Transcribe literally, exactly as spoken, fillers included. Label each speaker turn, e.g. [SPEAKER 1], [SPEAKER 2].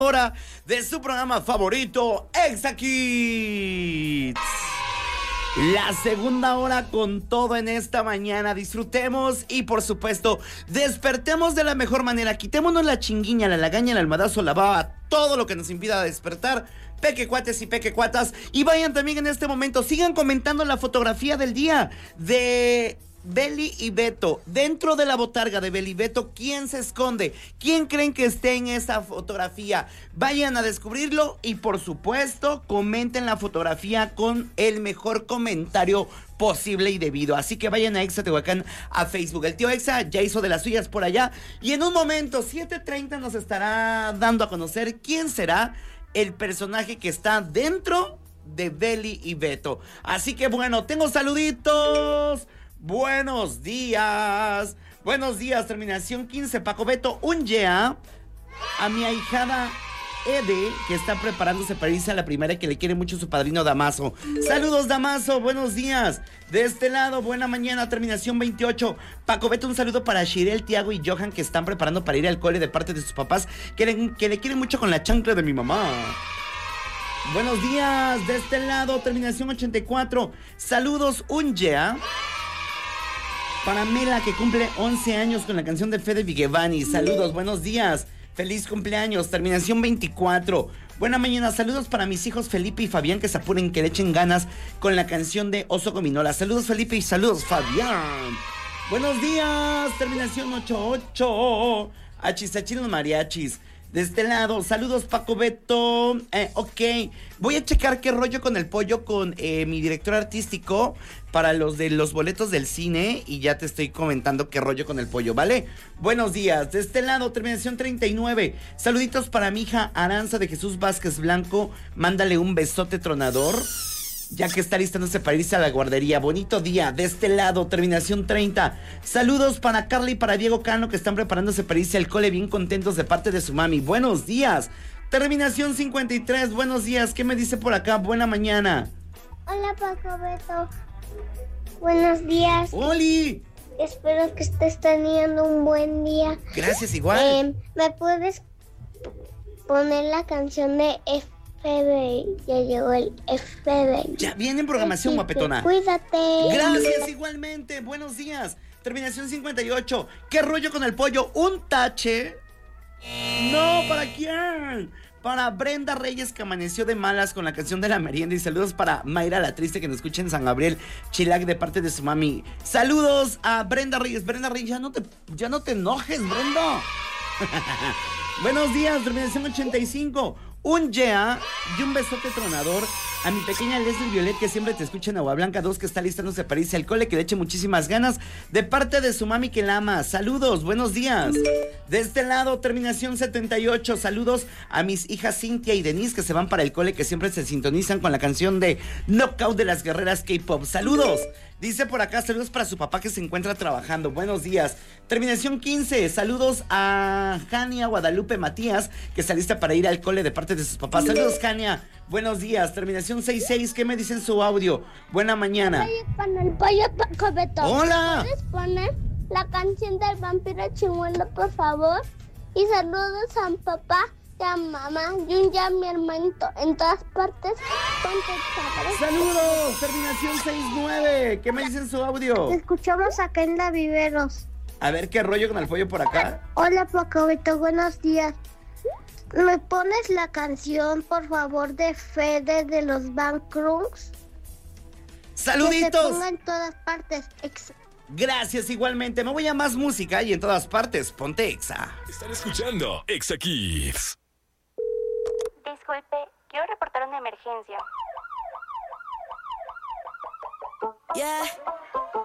[SPEAKER 1] Hora de su programa favorito, Exa Kids. La segunda hora con todo en esta mañana. Disfrutemos y, por supuesto, despertemos de la mejor manera. Quitémonos la chinguiña, la lagaña, el almadazo, la baba, todo lo que nos impida despertar. Pequecuates y pequecuatas. Y vayan también en este momento, sigan comentando la fotografía del día de Beli y Beto. Dentro de la botarga de Beli y Beto, ¿quién se esconde? ¿Quién creen que esté en esa fotografía? Vayan a descubrirlo y, por supuesto, comenten la fotografía con el mejor comentario posible y debido. Así que vayan a Exa Tehuacán a Facebook. El tío Exa ya hizo de las suyas por allá. Y en un momento, siete treinta, nos estará dando a conocer quién será el personaje que está dentro de Beli y Beto. Así que, bueno, tengo saluditos. Buenos días. Buenos días, terminación quince, Paco Beto, un yeah. A mi ahijada Ede, que está preparándose para irse a la primaria, que le quiere mucho su padrino Damaso. Saludos, Damaso, buenos días. De este lado, buena mañana, terminación veintiocho. Paco Beto, un saludo para Shirel, Tiago y Johan, que están preparando para ir al cole de parte de sus papás, que le, que le quieren mucho con la chancla de mi mamá. Buenos días, de este lado, terminación ochenta y cuatro. Saludos, un yeah. Para Mela, que cumple once años con la canción de Fede Vigevani. Saludos, buenos días. Feliz cumpleaños, terminación veinticuatro. Buena mañana, saludos para mis hijos Felipe y Fabián, que se apuren, que le echen ganas con la canción de Oso Gominola. Saludos, Felipe, y saludos, Fabián. Buenos días, terminación ochenta y ocho. Achisachinos mariachis. De este lado, saludos, Paco Beto. Eh, ok, voy a checar qué rollo con el pollo con eh, mi director artístico para los de los boletos del cine, y ya te estoy comentando qué rollo con el pollo, ¿vale? Buenos días, de este lado, terminación treinta y nueve. Saluditos para mi hija Aranza de Jesús Vázquez Blanco. Mándale un besote tronador, ya que está listándose para irse a la guardería. Bonito día. De este lado, terminación treinta. Saludos para Carla y para Diego Cano, que están preparándose para irse al cole bien contentos de parte de su mami. Buenos días. Terminación cincuenta y tres. Buenos días. ¿Qué me dice por acá? Buena mañana.
[SPEAKER 2] Hola, Paco Beto. Buenos días.
[SPEAKER 1] ¡Oli!
[SPEAKER 2] Espero que estés teniendo un buen día.
[SPEAKER 1] Gracias, igual.
[SPEAKER 2] Eh, ¿Me puedes poner la canción de F B? Ya llegó el F B.
[SPEAKER 1] Ya viene en programación, guapetona.
[SPEAKER 2] Cuídate.
[SPEAKER 1] Gracias, igualmente. Buenos días. Terminación cincuenta y ocho. ¿Qué rollo con el pollo? ¿Un tache? No, ¿para quién? Para Brenda Reyes, que amaneció de malas con la canción de la merienda. Y saludos para Mayra la Triste, que nos escucha en San Gabriel, Chilac, de parte de su mami. Saludos a Brenda Reyes. Brenda Reyes, ya no te, ya no te enojes, Brenda. Buenos días, terminación ochenta y cinco. Un yeah y un besote tronador a mi pequeña Leslie Violet, que siempre te escucha en Agua Blanca dos, que está listándose para irse al cole, que le eche muchísimas ganas, de parte de su mami que la ama. Saludos, buenos días. De este lado, terminación setenta y ocho. Saludos a mis hijas Cintia y Denise, que se van para el cole, que siempre se sintonizan con la canción de Knockout de las Guerreras K-Pop. Saludos. Dice por acá, saludos para su papá, que se encuentra trabajando. Buenos días. Terminación quince. Saludos a Jania Guadalupe Matías, que está lista para ir al cole de parte de sus papás. Saludos, Jania. Buenos días. Terminación sesenta y seis. ¿Qué me dice en su audio? Buena mañana.
[SPEAKER 2] Con el pollo, Paco Beto.
[SPEAKER 1] Hola.
[SPEAKER 2] ¿Puedes poner la canción del vampiro chimuelo, por favor? Y saludos a mi papá y a mamá y un ya a mi hermanito en todas partes. Ponte.
[SPEAKER 1] Saludos. Terminación sesenta y nueve. ¿Qué me dice en su audio?
[SPEAKER 2] Te escuchamos acá en la Viveros.
[SPEAKER 1] A ver qué rollo con el pollo por acá.
[SPEAKER 2] Hola, Paco Beto, buenos días. ¿Me pones la canción, por favor, de Fede de los Backrooms?
[SPEAKER 1] Saluditos.
[SPEAKER 2] Que se ponga en todas partes. Ex-
[SPEAKER 1] Gracias, igualmente. Me voy a más música y en todas partes. Ponte Exa.
[SPEAKER 3] Están escuchando Exa Kids.
[SPEAKER 4] Disculpe, quiero reportar una emergencia.
[SPEAKER 5] Yeah.